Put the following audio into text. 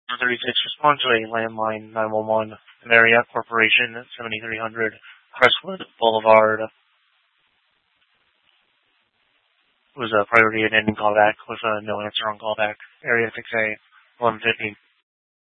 36, respond to a landline 911 Marriott Corporation, 7300 Crestwood Boulevard. It was a priority and ending callback with no answer on callback. Area 6A, 1150.